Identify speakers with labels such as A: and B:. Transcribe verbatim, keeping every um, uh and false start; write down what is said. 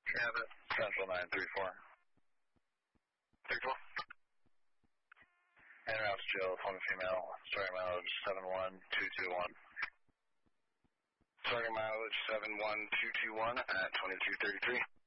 A: Have it.
B: Central nine three four.
A: three four.
B: En route to jail, phone female, starting mileage seven one two two one.
A: Starting mileage seven one two two one at twenty-two thirty-three.